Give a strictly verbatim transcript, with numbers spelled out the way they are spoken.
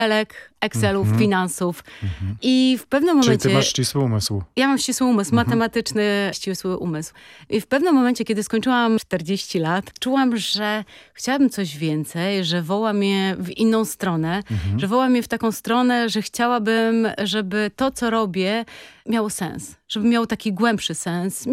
Tabelek, Excelów, Mhm. finansów. Mhm. I w pewnym momencie... Czyli ty masz ścisły umysł. Ja mam ścisły umysł, Mhm. matematyczny, ścisły umysł. I w pewnym momencie, kiedy skończyłam czterdzieści lat, czułam, że chciałabym coś więcej, że woła mnie w inną stronę, Mhm. że woła mnie w taką stronę, że chciałabym, żeby to, co robię, miało sens. Żeby miało taki głębszy sens.